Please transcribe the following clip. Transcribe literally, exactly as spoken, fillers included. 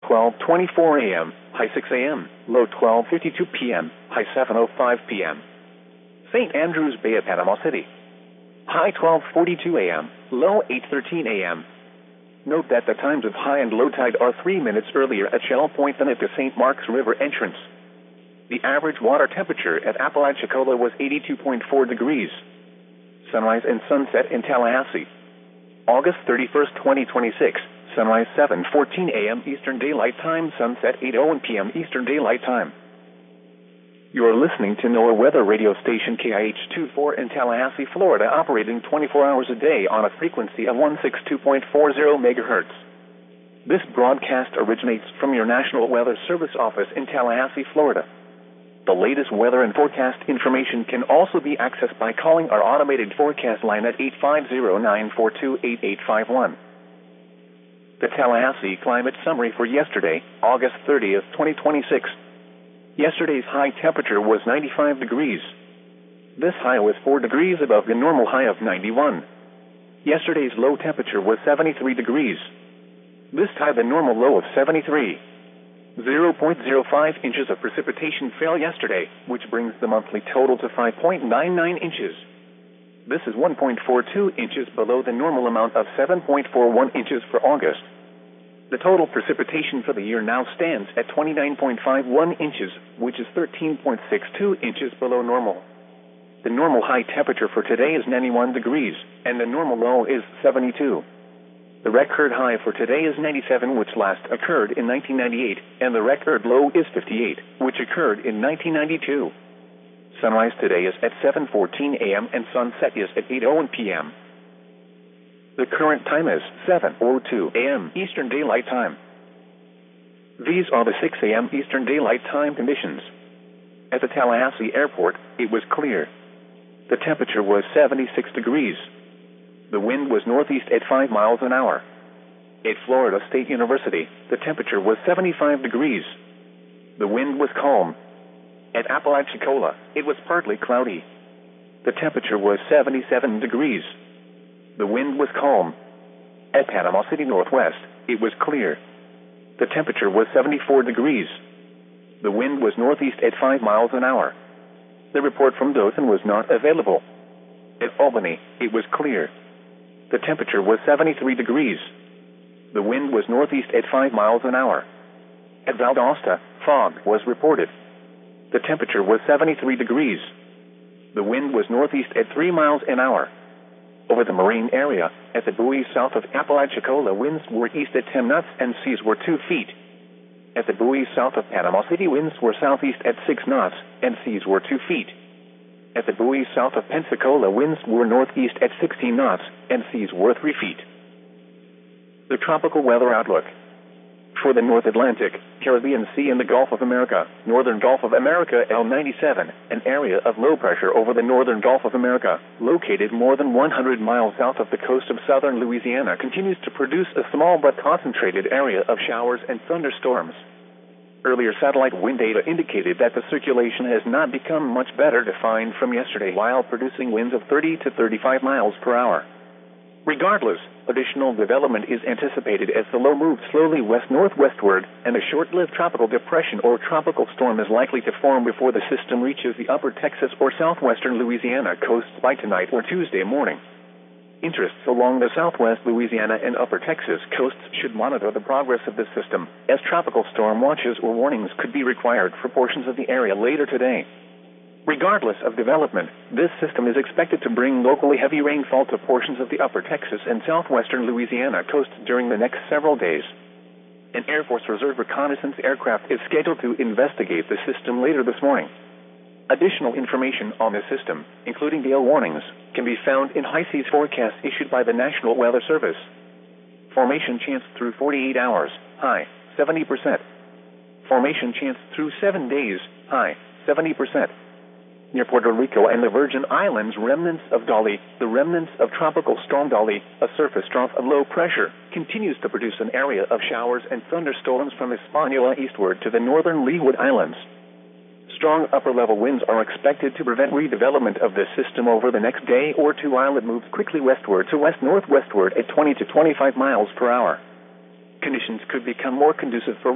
twelve twenty-four a m, high six a m, low twelve fifty-two p m, high seven oh five p m Saint Andrews Bay at Panama City. High twelve forty-two a m, low eight thirteen a m Note that the times of high and low tide are three minutes earlier at Shell Point than at the Saint Marks River entrance. The average water temperature at Apalachicola was eighty-two point four degrees. Sunrise and sunset in Tallahassee. August thirty-first, twenty twenty-six. Sunrise seven fourteen a m Eastern Daylight Time, sunset eight oh one p m Eastern Daylight Time. You are listening to NOAA weather radio station K I H twenty-four in Tallahassee, Florida, operating twenty-four hours a day on a frequency of one sixty-two point four zero megahertz. This broadcast originates from your National Weather Service office in Tallahassee, Florida. The latest weather and forecast information can also be accessed by calling our automated forecast line at eight five zero, nine four two, eight eight five one. The Tallahassee Climate Summary for yesterday, August thirtieth, twenty twenty-six. Yesterday's high temperature was ninety-five degrees. This high was four degrees above the normal high of ninety-one. Yesterday's low temperature was seventy-three degrees. This tied the normal low of seventy-three. zero point zero five inches of precipitation fell yesterday, which brings the monthly total to five point nine nine inches. This is one point four two inches below the normal amount of seven point four one inches for August. The total precipitation for the year now stands at twenty-nine point five one inches, which is thirteen point six two inches below normal. The normal high temperature for today is ninety-one degrees, and the normal low is seventy-two. The record high for today is ninety-seven, which last occurred in nineteen ninety-eight, and the record low is fifty-eight, which occurred in nineteen ninety-two. Sunrise today is at seven fourteen a m and sunset is at eight oh one p m The current time is seven oh two a m Eastern Daylight Time. These are the six a m Eastern Daylight Time conditions. At the Tallahassee Airport, it was clear. The temperature was seventy-six degrees. The wind was northeast at five miles an hour. At Florida State University, the temperature was seventy-five degrees. The wind was calm. At Apalachicola, it was partly cloudy. The temperature was seventy-seven degrees. The wind was calm. At Panama City Northwest, it was clear. The temperature was seventy-four degrees. The wind was northeast at five miles an hour. The report from Dothan was not available. At Albany, it was clear. The temperature was seventy-three degrees. The wind was northeast at five miles an hour. At Valdosta, fog was reported. The temperature was seventy-three degrees. The wind was northeast at three miles an hour. Over the marine area, at the buoy south of Apalachicola, winds were east at ten knots and seas were two feet. At the buoy south of Panama City, winds were southeast at six knots and seas were two feet. At the buoy south of Pensacola, winds were northeast at sixteen knots and seas were three feet. The tropical weather outlook. For the North Atlantic, Caribbean Sea and the Gulf of America, Northern Gulf of America L ninety-seven, an area of low pressure over the Northern Gulf of America, located more than one hundred miles south of the coast of southern Louisiana, continues to produce a small but concentrated area of showers and thunderstorms. Earlier satellite wind data indicated that the circulation has not become much better defined from yesterday while producing winds of thirty to thirty-five miles per hour. Regardless, additional development is anticipated as the low moves slowly west-northwestward, and a short-lived tropical depression or tropical storm is likely to form before the system reaches the upper Texas or southwestern Louisiana coasts by tonight or Tuesday morning. Interests along the southwest Louisiana and upper Texas coasts should monitor the progress of this system, as tropical storm watches or warnings could be required for portions of the area later today. Regardless of development, this system is expected to bring locally heavy rainfall to portions of the upper Texas and southwestern Louisiana coast during the next several days. An Air Force Reserve reconnaissance aircraft is scheduled to investigate the system later this morning. Additional information on this system, including gale warnings, can be found in high seas forecasts issued by the National Weather Service. Formation chance through forty-eight hours, high, seventy percent. Formation chance through seven days, high, seventy percent. Near Puerto Rico and the Virgin Islands, remnants of Dolly, the remnants of Tropical Storm Dolly, a surface trough of low pressure, continues to produce an area of showers and thunderstorms from Hispaniola eastward to the northern Leeward Islands. Strong upper-level winds are expected to prevent redevelopment of this system over the next day or two while it moves quickly westward to west-northwestward at twenty to twenty-five miles per hour. Conditions could become more conducive for